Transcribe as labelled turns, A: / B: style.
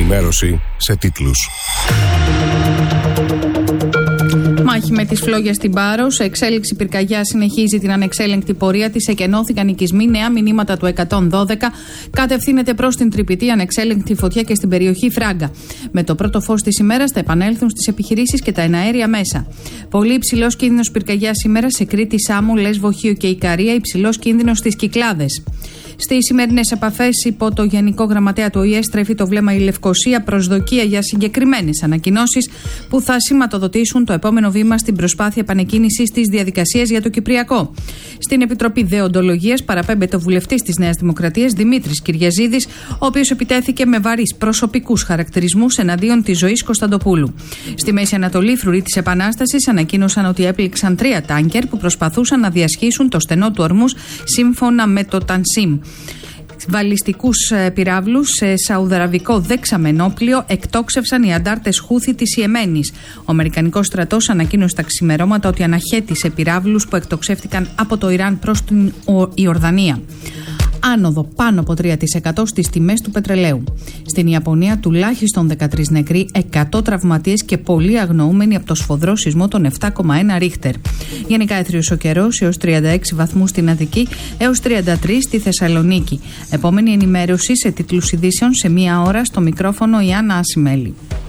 A: ενημέρωση σε τίτλους.
B: Μάχη με τις φλόγες στην Πάρο. Σε εξέλιξη πυρκαγιά συνεχίζει την ανεξέλεγκτη πορεία της. Εκενώθηκαν οικισμοί. Νέα μηνύματα του 112. Κατευθύνεται προς την τρυπητή ανεξέλεγκτη φωτιά και στην περιοχή Φράγκα. Με το πρώτο φως της ημέρας θα επανέλθουν στις επιχειρήσεις και τα εναέρια μέσα. Πολύ υψηλός κίνδυνος πυρκαγιά σήμερα σε Κρήτη, Σάμο, Λέσβο, Χίο και Ικαρία. Υψηλός κίνδυνος στις Κυκλάδες. Στις σημερινές επαφές υπό το Γενικό Γραμματέα του ΟΗΕ στρέφει το βλέμμα η Λευκοσία, προσδοκία για συγκεκριμένες ανακοινώσεις που θα σηματοδοτήσουν το επόμενο βήμα στην προσπάθεια επανεκκίνησης της διαδικασίας για το Κυπριακό. Στην Επιτροπή Δεοντολογίας παραπέμπεται ο βουλευτής της Νέας Δημοκρατίας Δημήτρης Κυριαζίδης, ο οποίος επιτέθηκε με βαρύς προσωπικούς χαρακτηρισμούς εναντίον της Ζωής Κωνσταντοπούλου. Στη Μέση Ανατολή, φρουροί της Επανάστασης ανακοίνωσαν ότι έπληξαν 3 τάνκερ που προσπαθούσαν να διασχίσουν το στενό του Ορμούς σύμφωνα με το Τανσίμ. Βαλιστικούς πυράβλους σε σαουδαραβικό δεξαμενόπλιο εκτόξευσαν οι αντάρτες Χούθη της Ιεμένης. Ο Αμερικανικός στρατός ανακοίνωσε τα ξημερώματα ότι αναχέτησε πυράβλους που εκτοξεύτηκαν από το Ιράν προς την Ιορδανία. Άνοδο πάνω από 3% στις τιμές του πετρελαίου. Στην Ιαπωνία τουλάχιστον 13 νεκροί, 100 τραυματίες και πολλοί αγνοούμενοι από το σφοδρό σεισμό των 7,1 Ρίχτερ. Γενικά έθριος ο καιρός έως 36 βαθμούς στην Αττική έως 33 στη Θεσσαλονίκη. Επόμενη ενημέρωση σε τίτλους ειδήσεων σε 1 ώρα στο μικρόφωνο η Άννα Ασημέλη.